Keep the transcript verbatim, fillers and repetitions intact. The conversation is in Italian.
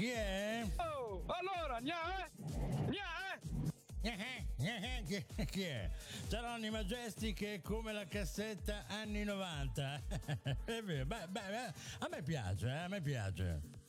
Chi è? Oh, allora, gna, eh? Gna, eh? Chi, chi è? Taroni Majestic è come la cassetta anni novanta. È vero, beh, beh, a me piace, eh, a me piace.